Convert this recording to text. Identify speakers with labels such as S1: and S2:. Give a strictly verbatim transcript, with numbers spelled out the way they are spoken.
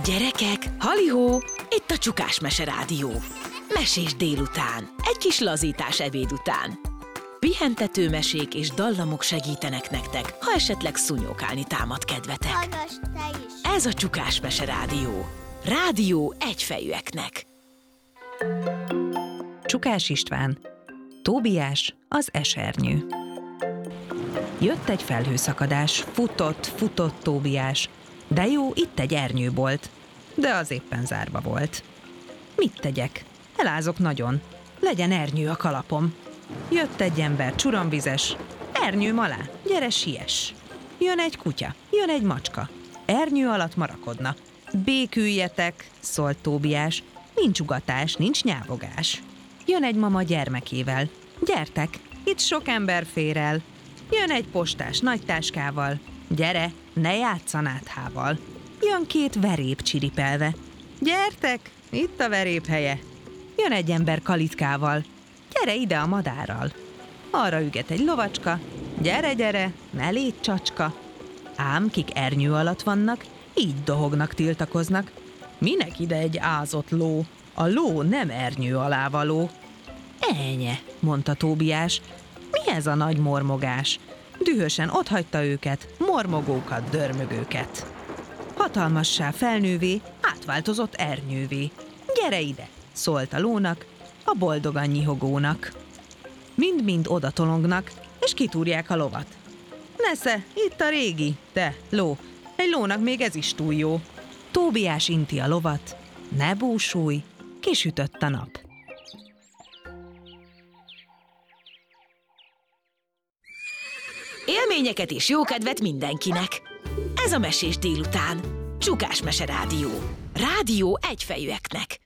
S1: Gyerekek, halihó, itt a Csukás Mese Rádió. Mesés délután, egy kis lazítás ebéd után. Pihentető mesék és dallamok segítenek nektek, ha esetleg szúnyókálni támad kedvetek.
S2: Hallgass te is!
S1: Ez a Csukás Mese Rádió. Rádió egyfejűeknek.
S3: Csukás István, Tóbiás, az esernyő. Jött egy felhőszakadás, futott, futott Tóbiás, de jó, itt egy ernyőbolt, de az éppen zárva volt. Mit tegyek? Elázok nagyon. Legyen ernyő a kalapom. Jött egy ember, csuromvizes. Ernyőm alá, gyere siess. Jön egy kutya, jön egy macska. Ernyő alatt marakodna. Béküljetek, szólt Tóbiás. Nincs ugatás, nincs nyávogás. Jön egy mama gyermekével. Gyertek, itt sok ember fér el. Jön egy postás nagy táskával. Gyere, ne játsz a náthával. Jön két verép csiripelve. Gyertek, itt a verép helye. Jön egy ember kalitkával. Gyere ide a madárral. Arra üget egy lovacska. Gyere, gyere, ne légy csacska. Ám kik ernyő alatt vannak, így dohognak, tiltakoznak. Minek ide egy ázott ló? A ló nem ernyő alá való. Enye, mondta Tóbiás. Mi ez a nagy mormogás? Dühösen otthagyta őket, mormogókat, dörmögőket. Hatalmassá felnővé, átváltozott ernyővé. Gyere ide, szólt a lónak, a boldogan nyihogónak. Mind-mind oda tolongnak, és kitúrják a lovat. Nesze, itt a régi, te, ló, egy lónak még ez is túl jó. Tóbiás inti a lovat, ne búsulj, kisütött a nap.
S1: Élményeket és jókedvet mindenkinek. Ez a Mesés délután. Csukás Mese Rádió. Rádió egyfejűeknek.